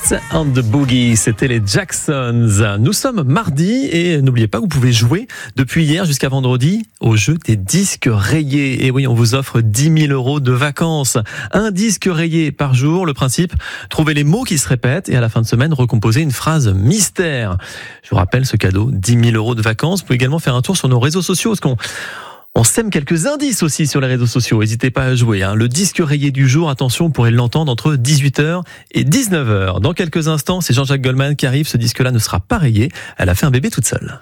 Beast and the Boogie, c'était les Jacksons. Nous sommes mardi et n'oubliez pas que vous pouvez jouer depuis hier jusqu'à vendredi au jeu des disques rayés. Et oui, on vous offre 10 000 € de vacances. Un disque rayé par jour. Le principe, trouver les mots qui se répètent et à la fin de semaine, recomposer une phrase mystère. Je vous rappelle ce cadeau, 10 000 € de vacances. Vous pouvez également faire un tour sur nos réseaux sociaux parce qu'on sème quelques indices aussi sur les réseaux sociaux. N'hésitez pas à jouer. Le disque rayé du jour, attention, vous pourrez l'entendre entre 18h et 19h. Dans quelques instants, c'est Jean-Jacques Goldman qui arrive. Ce disque-là ne sera pas rayé. Elle a fait un bébé toute seule.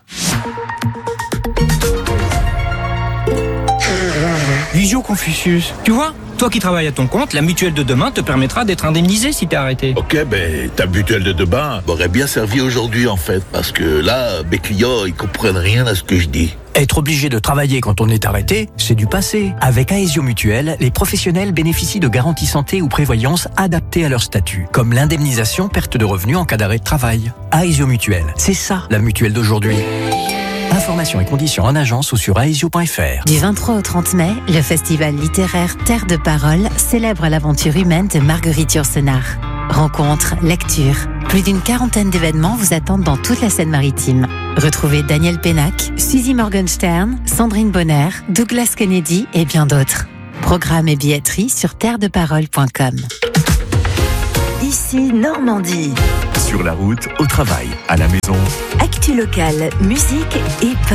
Visio Confucius. Tu vois, toi qui travailles à ton compte, la mutuelle de demain te permettra d'être indemnisé si t'es arrêté. Ok, ta mutuelle de demain m'aurait bien servi aujourd'hui en fait, parce que là, mes clients, ils comprennent rien à ce que je dis. Être obligé de travailler quand on est arrêté, c'est du passé. Avec Aesio Mutuelle, les professionnels bénéficient de garanties santé ou prévoyance adaptées à leur statut, comme l'indemnisation perte de revenus en cas d'arrêt de travail. Aesio Mutuelle, c'est ça la mutuelle d'aujourd'hui. Informations et conditions en agence ou sur aesio.fr. Du 23 au 30 mai, le festival littéraire Terre de Parole célèbre l'aventure humaine de Marguerite Yourcenar. Rencontres, lectures, plus d'une quarantaine d'événements vous attendent dans toute la Seine-Maritime. Retrouvez Daniel Pénac, Suzy Morgenstern, Sandrine Bonner, Douglas Kennedy et bien d'autres. Programme et billetterie sur terredeparole.com. Ici Normandie. Sur la route, au travail, à la maison. Actu locale, musique et